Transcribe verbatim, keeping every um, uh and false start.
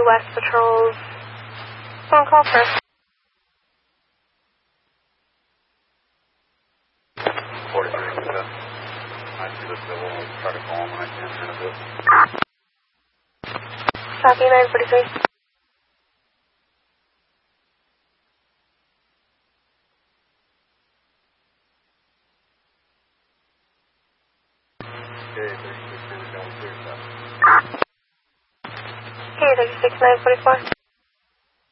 West Patrol's phone call first. forty-three, uh, I see this bill. We'll try to call him when I can in a bit. Copy, nine forty-three. Okay, thirty-six, nine, double clear, stop. Okay, thirty-six, nine forty-four.